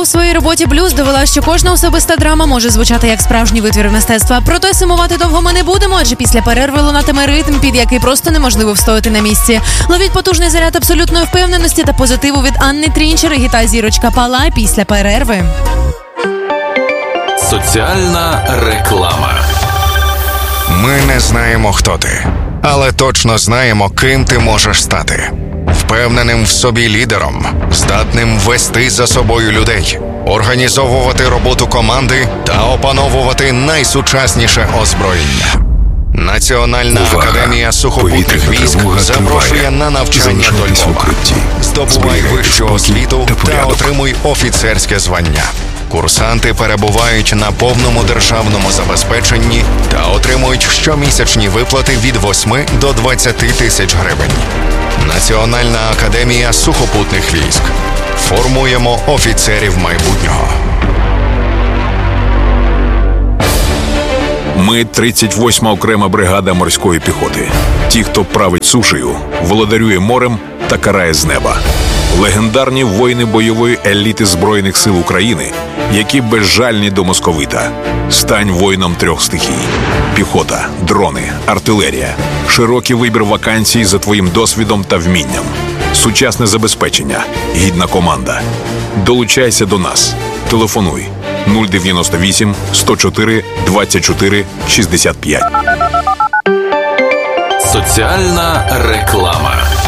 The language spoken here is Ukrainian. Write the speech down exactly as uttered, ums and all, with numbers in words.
у своїй роботі «Блюз» довела, що кожна особиста драма може звучати як справжній витвір мистецтва. Проте сумувати довго ми не будемо, адже після перерви лунатиме ритм, під який просто неможливо встояти на місці. Ловіть потужний заряд абсолютної впевненості та позитиву від Анни Трінчер і гіта-зірочка «Палай» після перерви. Соціальна реклама. Ми не знаємо, хто ти, але точно знаємо, ким ти можеш стати. Впевненим в собі лідером, здатним вести за собою людей, організовувати роботу команди та опановувати найсучасніше озброєння. Національна Увага! академія сухопутних військ запрошує на навчання до Львова. Здобувай вищу освіту та, та отримуй офіцерське звання. Курсанти перебувають на повному державному забезпеченні та отримують щомісячні виплати від восьми до двадцяти тисяч гривень. Національна академія сухопутних військ. Формуємо офіцерів майбутнього. Ми – тридцять восьма окрема бригада морської піхоти. Ті, хто править сушею, володарює морем та карає з неба. Легендарні воїни бойової еліти Збройних сил України, які безжальні до московита. Стань воїном трьох стихій. Піхота, дрони, артилерія. Широкий вибір вакансій за твоїм досвідом та вмінням. Сучасне забезпечення, гідна команда. Долучайся до нас. Телефонуй нуль дев'яносто вісім сто чотири двадцять чотири шістдесят п'ять. Соціальна реклама.